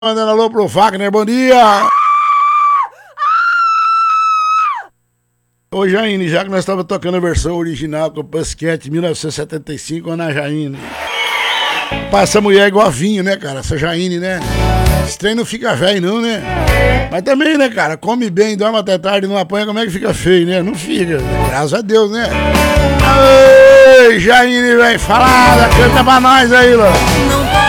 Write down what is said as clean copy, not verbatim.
Mandando alô pro Wagner, bom dia! Ô Jaine, já que nós estávamos tocando a versão original com o Pussycat 1975, Ana Jaine. Essa mulher é igual a vinho, né, cara? Essa Jaine, né? Esse trem não fica velho, não, né? Mas também, né, cara? Come bem, dorme até tarde, não apanha, como é que fica feio, né? Não fica, graças a Deus, né? Oi, Jaine, velho, falada, canta pra nós aí, Lô.